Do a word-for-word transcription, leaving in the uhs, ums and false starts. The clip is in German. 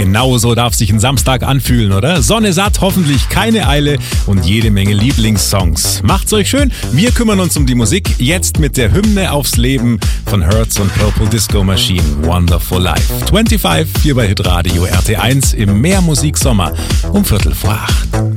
Genauso darf sich ein Samstag anfühlen, oder? Sonne satt, hoffentlich keine Eile und jede Menge Lieblingssongs. Macht's euch schön, wir kümmern uns um die Musik. Jetzt mit der Hymne aufs Leben von Hertz und Purple Disco Machine, Wonderful Life. fünfundzwanzig hier bei Hitradio R T eins im Mehrmusiksommer um Viertel vor acht.